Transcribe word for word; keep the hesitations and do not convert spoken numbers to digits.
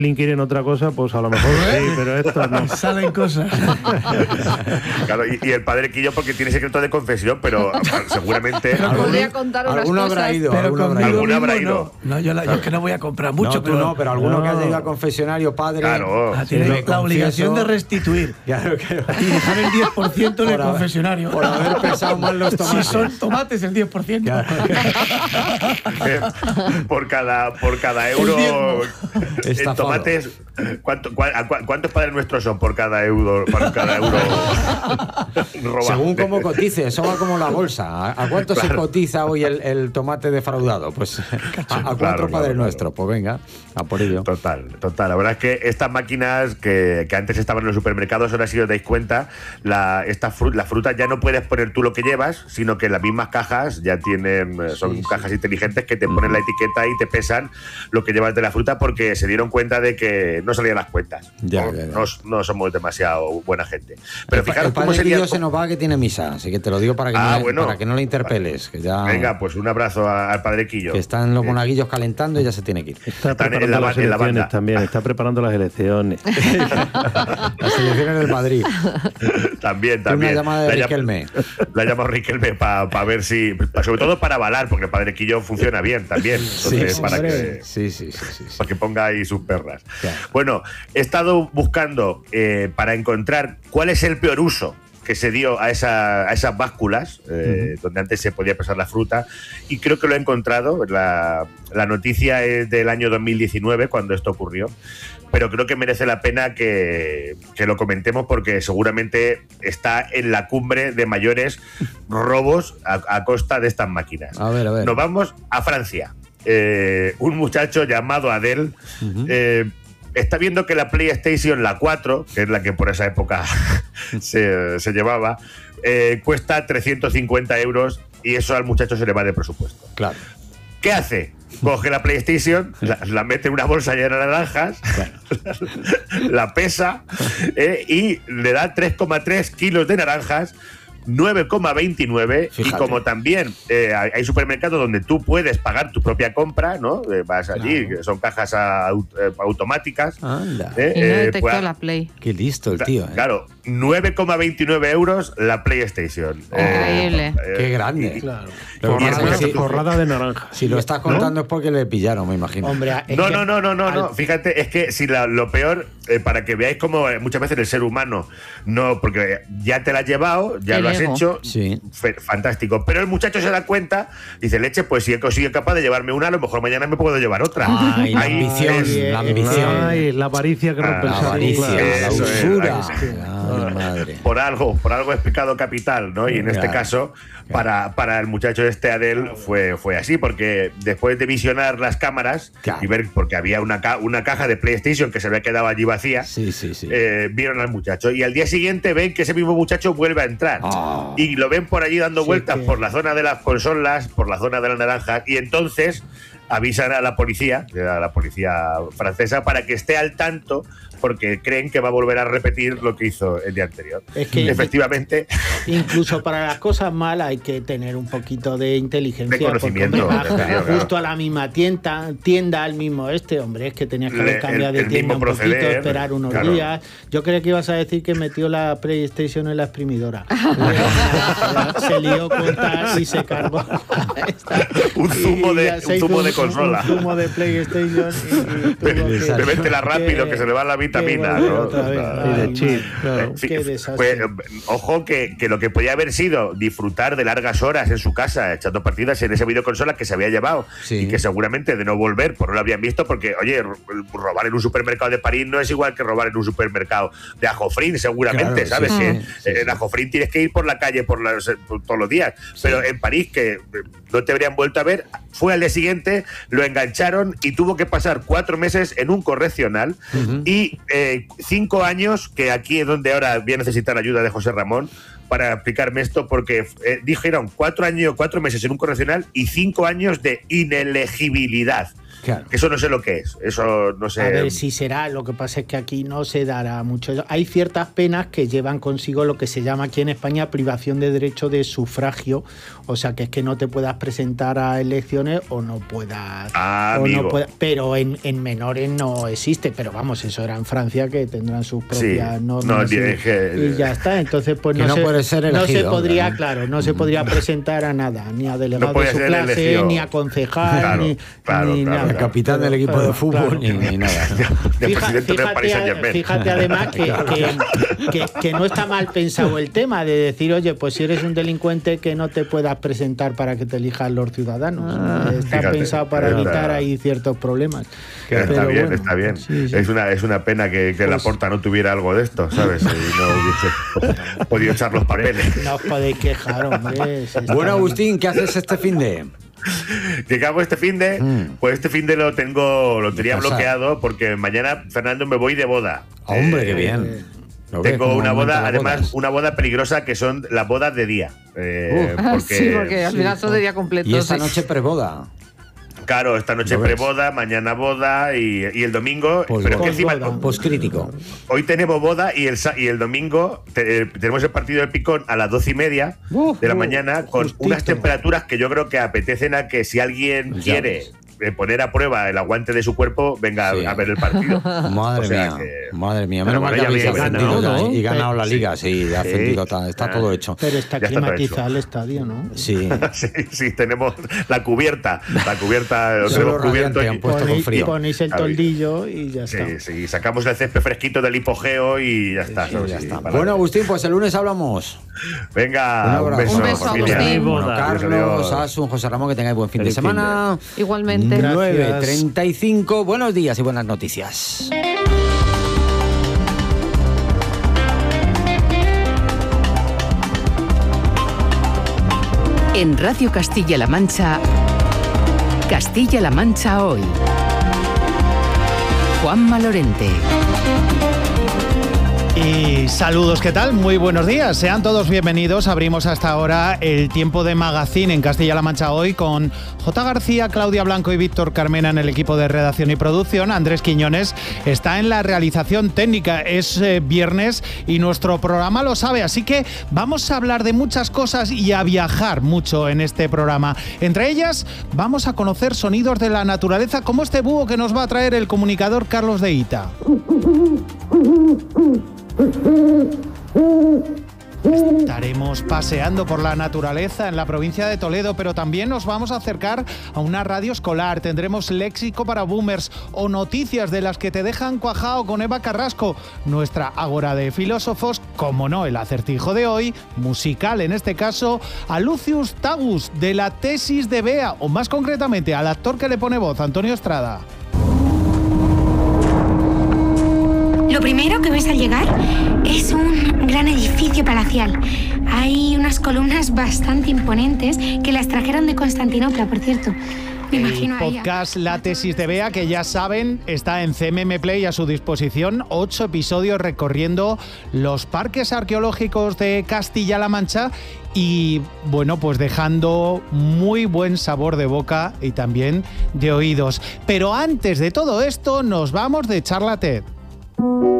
Link quieren otra cosa, pues a lo mejor sí, pero esto no. Salen cosas. Claro, y, y el padre Quillo porque tiene secreto de confesión, pero seguramente... Pero podría contar unas alguno cosas. habrá ido, Pero alguno habrá conmigo ido. Alguno habrá mismo ido. no. No, yo, la, yo es que no voy a comprar mucho, No, tú pero... no, pero alguno no. que haya ido al confesionario, padre. Claro. Ah, tiene Sí, la obligación confieso. de restituir. Claro, claro. Y dejar el diez por ciento en el Por haber- confesionario. por haber pesado mal los tomates. Si son tomates, el diez por ciento. por cada por cada euro diezmo. en Estafado. tomates, ¿cuánto, cua- a cua- ¿cuántos padres nuestros son por cada euro? Por cada euro robado? Según cómo cotice, eso va como la bolsa. ¿A, a cuánto se Claro. cotiza hoy el, el tomate defraudado? Pues a, a cuatro Claro, padres claro, nuestros. Pues venga, a por ello. Total, total. La verdad es que estas máquinas que, que antes estaban en los supermercados, ahora si os dais cuenta, la, esta fru- la fruta ya no puedes poner tú lo que llevas, sino que las mismas cajas ya tienen, eh, son Sí, sí. cajas inteligentes que te ponen la etiqueta y te pesan lo que llevas de la fruta porque se dieron cuenta de que no salían las cuentas. Ya, no, ya, ya. no, no somos demasiado buena gente. Pero el, pa- fijaros el cómo padre sería... Quillo se nos va que tiene misa, así que te lo digo para que, Ah, no, bueno. para que no le interpeles. Que ya Venga, pues un abrazo a- al padre Quillo. que están los monaguillos calentando y ya se tiene que ir. Está Están en preparando la las ba- en la elecciones banda. también, está preparando las elecciones. Las elecciones del Madrid. También, Tiene también. una llamada de La llam- Riquelme. La llamo Riquelme para ver si... pa- sobre todo para avalar, porque el padre Quillo funciona bien también. Entonces, sí, para, hombre. que, Sí, sí, sí, sí, sí. para que ponga ahí sus perras. Claro. Bueno, he estado buscando eh, para encontrar cuál es el peor uso que se dio a, esa, a esas básculas, eh, uh-huh. donde antes se podía pesar la fruta, y creo que lo he encontrado. La, la noticia es del año dos mil diecinueve, cuando esto ocurrió, pero creo que merece la pena que, que lo comentemos porque seguramente está en la cumbre de mayores robos a, a costa de estas máquinas. A ver, a ver. Nos vamos a Francia. Eh, un muchacho llamado Adel uh-huh. eh, está viendo que la PlayStation, la cuatro, que es la que por esa época se, se llevaba, eh, cuesta trescientos cincuenta euros y eso al muchacho se le va de presupuesto. Claro. ¿Qué hace? Coge la PlayStation, la, la mete en una bolsa llena de naranjas, claro. la pesa eh, y le da tres coma tres kilos de naranjas, nueve coma veintinueve. Fíjate. Y como también eh, hay supermercados donde tú puedes pagar tu propia compra, ¿no? Eh, vas allí, claro. que son cajas a, a, automáticas. Anda. Eh, y no detectó eh, pues, la Play. Qué listo el tío. ¿eh? Claro, nueve coma veintinueve euros la PlayStation. Increíble. Eh, Qué grande. Y, claro. Porrada, si, porrada de naranja. Si lo estás contando, ¿no? Es porque le pillaron, me imagino. Hombre, no, no, no, no, no, al... no. Fíjate, es que si la, lo peor, eh, para que veáis cómo muchas veces el ser humano, no, porque ya te la has llevado, ya el lo has ego. hecho, sí. F- fantástico. Pero el muchacho se da cuenta, dice, leche, pues si he sido capaz de llevarme una, a lo mejor mañana me puedo llevar otra. Ay, la ambición, Ay, la ambición. Ay, la avaricia que rompe ah, el La avaricia, claro. la usura. Es, es, Ay, madre. Por algo, por algo es pecado capital, ¿no? Y en este claro, caso, claro. para, para el muchacho este Adel fue, fue así, porque después de visionar las cámaras claro. y ver, porque había una, ca- una caja de PlayStation que se había quedado allí vacía, sí, sí, sí. Eh, vieron al muchacho. Y al día siguiente ven que ese mismo muchacho vuelve a entrar. Oh. Y lo ven por allí dando sí, vueltas que... por la zona de las consolas, por la zona de las naranjas, y entonces avisan a la policía, a la policía francesa, para que esté al tanto, porque creen que va a volver a repetir lo que hizo el día anterior. Es que efectivamente, incluso para las cosas malas hay que tener un poquito de inteligencia, de conocimiento, porque, hombre, de justo claro. a la misma tienda, tienda al mismo este, hombre, es que tenías que haber Le, cambiado el, de tienda el un proceder, poquito, esperar unos claro. días. Yo creía que ibas a decir que metió la PlayStation en la exprimidora. Se lió con tal y se cargó un zumo de, un zumo de un, consola. Un zumo de PlayStation y, y Bevéntela rápido, que, que se le va la vitamina, ¿no? Ay, y de chip, claro. Qué Qué pues, ojo que, que lo que podía haber sido disfrutar de largas horas en su casa echando partidas en esa videoconsola que se había llevado sí. y que seguramente de no volver pues no lo habían visto, porque oye, robar en un supermercado de París no es igual que robar en un supermercado de Ajofrín, seguramente, claro, ¿sabes? Sí, que sí, sí, en sí. Ajofrín tienes que ir por la calle por, la, por todos los días, sí. Pero en París, que no te habrían vuelto a ver, fue al día siguiente, lo engancharon y tuvo que pasar cuatro meses en un correccional uh-huh. y eh, cinco años, que aquí es donde ahora voy a necesitar la ayuda de José Ramón para explicarme esto, porque eh, dijeron cuatro años, cuatro meses en un correccional y cinco años de inelegibilidad. Claro. Eso no sé lo que es. Eso no sé. A ver si será. Lo que pasa es que aquí no se dará mucho. Hay ciertas penas que llevan consigo lo que se llama aquí en España privación de derecho de sufragio. O sea, que es que no te puedas presentar a elecciones o no puedas. Ah, o amigo. no puedas, pero en, en menores no existe. Pero vamos, eso era en Francia, que tendrán sus propias Sí. normas. No, y, es que- y ya está. Entonces, pues Que no, no se, puede ser no se elegido, podría, hombre, ¿no? claro, no se podría presentar a nada, ni a delegado No puede de su ser clase, elegido. ni a concejal, Claro, ni, claro, ni claro, nada. El capitán del equipo Pero, de fútbol claro. ni, ni nada. De Fija- presidente del Paris fíjate, Saint-Germain. fíjate además que, que, que- que no está mal pensado el tema de decir, oye, pues si eres un delincuente que no te puedas presentar para que te elijan los ciudadanos. Está Fíjate, pensado para es evitar verdad. ahí ciertos problemas. Está Pero bien, bueno, está bien. sí, sí. Es una es una pena que, que Pues- Laporta no tuviera algo de esto, ¿sabes? Y no hubiese podido echar los papeles. No os podéis quejar, hombre. si está- Bueno, Agustín, ¿qué haces este fin de? ¿Qué hago este fin de? Mm. Pues este fin de lo tengo, lo tenía Casa. bloqueado porque mañana, Fernando, me voy de boda. Hombre, Eh, qué bien. ¿Lo ves? Tengo ¿Cómo una aumentan boda, las además, bodas? una boda peligrosa que son las bodas de día. Eh, Ah, porque, sí, porque al final son de día completo. Y esta sí. noche preboda. claro, esta noche ¿Lo ves? preboda, mañana boda y, y el domingo. Pues pero boda. que encima, Posboda. Poscrítico. hoy tenemos boda y el, sa- y el domingo te- eh, tenemos el partido del Picón a las doce y media Uh, de la uh, mañana con justito. unas temperaturas que yo creo que apetecen a que si alguien Ya quiere ves. eh, poner a prueba el aguante de su cuerpo, venga Sí. a, a ver el partido. Madre O sea mía, que- madre mía. Pero Menos mal bueno, que habéis ya había ascendido ganado, ya ¿no? y ganado la Sí. liga, sí, ha Sí. ascendido, está, está Ah. todo hecho. Pero está Ya está todo climatizado hecho. el estadio, ¿no? Sí. Sí, sí, tenemos la cubierta, la cubierta, lo Solo tenemos cubierto radiante y- han puesto con Ponéis, frío. ponéis el Está bien. toldillo y ya está. Sí, sí, sacamos el césped fresquito del hipogeo y ya está. Sí, ¿sabes? ya Sí, está. para- Bueno, Agustín, pues el lunes hablamos. Venga, Un un, abrazo. beso, Un beso, familia. Agustín. Bueno, Boda. Carlos, Adiós. Asun, José Ramón, que tengáis buen fin de Feliz fin de. semana. Igualmente. nueve treinta y cinco. Buenos días y buenas noticias. En Radio Castilla-La Mancha, Castilla-La Mancha hoy. Juanma Lorente. Y saludos, ¿qué tal? Muy buenos días, sean todos bienvenidos. Abrimos hasta ahora el tiempo de Magazine en Castilla-La Mancha hoy con J. García, Claudia Blanco y Víctor Carmena en el equipo de redacción y producción. Andrés Quiñones está en la realización técnica. Es eh, viernes y nuestro programa lo sabe, así que vamos a hablar de muchas cosas y a viajar mucho en este programa. Entre ellas, vamos a conocer sonidos de la naturaleza como este búho que nos va a traer el comunicador Carlos de Ita. Estaremos paseando por la naturaleza en la provincia de Toledo, pero también nos vamos a acercar a una radio escolar. Tendremos léxico para boomers o noticias de las que te dejan cuajao con Eva Carrasco, nuestra ágora de filósofos, como no el acertijo de hoy, musical en este caso, a Lucius Tagus de la tesis de Bea, o más concretamente al actor que le pone voz, Antonio Estrada. Lo primero que ves al llegar es un gran edificio palacial. Hay unas columnas bastante imponentes que las trajeron de Constantinopla, por cierto. Me El imagino a ella. podcast La tesis de Bea, que ya saben, está en C M M Play a su disposición. Ocho episodios recorriendo los parques arqueológicos de Castilla-La Mancha y, bueno, pues dejando muy buen sabor de boca y también de oídos. Pero antes de todo esto, nos vamos de charla TED.